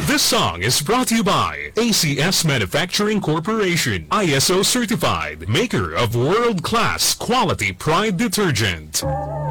This song is brought to you by ACS Manufacturing Corporation, ISO certified, maker of world-class quality Pride detergent.